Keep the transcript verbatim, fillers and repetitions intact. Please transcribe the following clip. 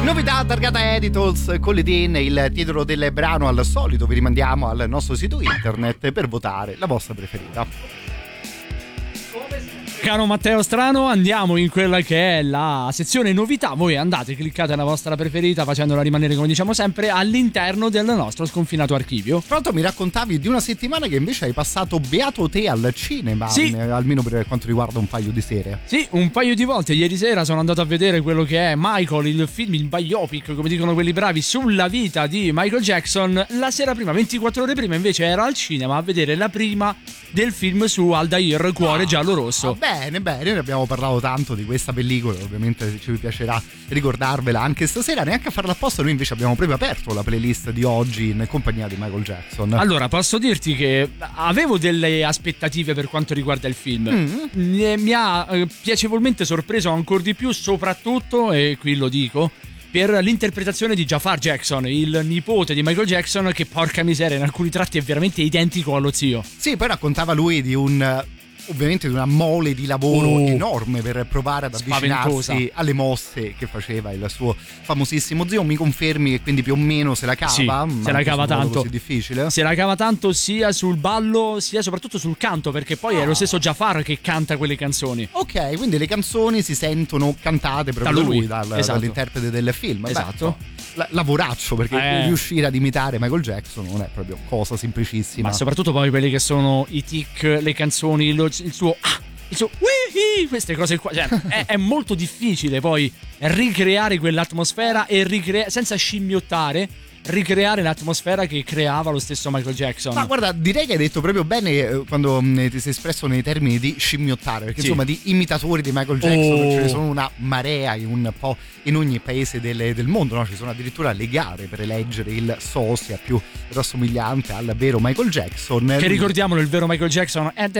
Novità targata Editals con le Dean, il titolo del brano. Al solito vi rimandiamo al nostro sito internet per votare la vostra preferita. Caro Matteo Strano, andiamo in quella che è la sezione novità. Voi andate, cliccate la vostra preferita facendola rimanere, come diciamo sempre, all'interno del nostro sconfinato archivio. Tra l'altro mi raccontavi di una settimana che invece hai passato beato te al cinema, sì. almeno per quanto riguarda un paio di sere. Sì, un paio di volte. Ieri sera sono andato a vedere quello che è Michael, il film, il biopic, come dicono quelli bravi, sulla vita di Michael Jackson. La sera prima, ventiquattro ore prima, invece ero al cinema a vedere la prima del film su Aldair, Cuore ah, giallo-rosso. Bene, bene, ne abbiamo parlato tanto di questa pellicola, ovviamente ci piacerà ricordarvela anche stasera, neanche a farla apposta. Noi invece abbiamo proprio aperto la playlist di oggi in compagnia di Michael Jackson. Allora, posso dirti che avevo delle aspettative per quanto riguarda il film. Mm. Mi ha eh, piacevolmente sorpreso ancora di più, soprattutto, e qui lo dico, per l'interpretazione di Jafar Jackson, il nipote di Michael Jackson, che porca miseria, in alcuni tratti è veramente identico allo zio. Sì, poi raccontava lui di un... ovviamente di una mole di lavoro oh, enorme per provare ad avvicinarsi spaventosa. alle mosse che faceva il suo famosissimo zio. Mi confermi che quindi più o meno se la cava? Sì, se la cava tanto. Così difficile? Se la cava tanto sia sul ballo sia soprattutto sul canto, perché poi oh. è lo stesso Jafar che canta quelle canzoni. Ok, quindi le canzoni si sentono cantate proprio da lui, lui dal, esatto. dall'interprete del film. Esatto. Beh, la, lavoraccio, perché eh. riuscire ad imitare Michael Jackson non è proprio cosa semplicissima. Ma soprattutto poi quelli che sono i tic, le canzoni, lo, il suo ah, il suo wii, queste cose qua, cioè, è, è molto difficile poi ricreare quell'atmosfera e ricreare senza scimmiottare, ricreare l'atmosfera che creava lo stesso Michael Jackson. Ma guarda, direi che hai detto proprio bene quando ti sei espresso nei termini di scimmiottare, perché sì. insomma di imitatori di Michael Jackson oh. ce ne sono una marea in un po' in ogni paese del, del mondo, no? Ci sono addirittura le gare per eleggere il sosia più rassomigliante al vero Michael Jackson, che ricordiamolo, il vero Michael Jackson è